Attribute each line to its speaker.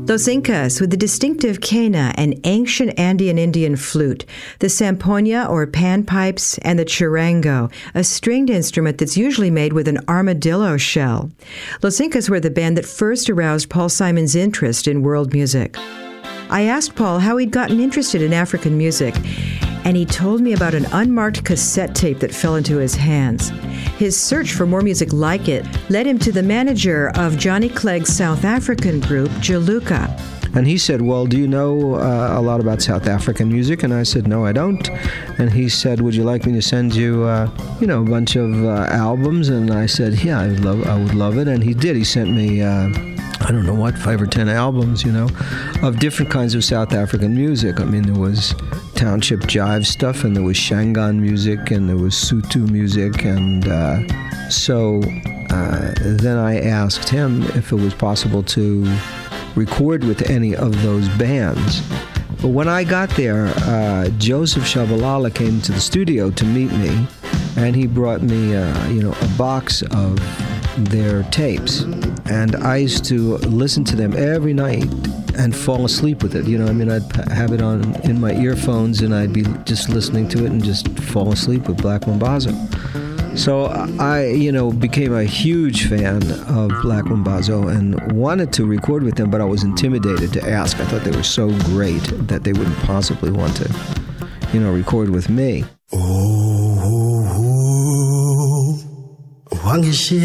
Speaker 1: Los Incas with the distinctive quena, an ancient Andean Indian flute, the zampoña or panpipes, and the charango, a stringed instrument that's usually made with an armadillo shell. Los Incas were the band that first aroused Paul Simon's interest in world music. I asked Paul how he'd gotten interested in African music, and he told me about an unmarked cassette tape that fell into his hands. His search for more music like it led him to the manager of Johnny Clegg's South African group, Juluka.
Speaker 2: And he said, well, do you know a lot about South African music? And I said, no, I don't. And he said, would you like me to send you, a bunch of albums? And I said, yeah, I would love it. And he did. He sent me, 5 or 10 albums, of different kinds of South African music. I mean, there was township jive stuff, and there was Shangaan music, and there was Sotho music. And so then I asked him if it was possible to record with any of those bands. But when I got there, Joseph Shabalala came to the studio to meet me, and he brought me, a box of their tapes. And I used to listen to them every night and fall asleep with it. I'd have it on in my earphones, and I'd be just listening to it and just fall asleep with Black Mambazo. So I, became a huge fan of Black Mambazo and wanted to record with them, but I was intimidated to ask. I thought they were so great that they wouldn't possibly want to, record with me.
Speaker 3: Wangishi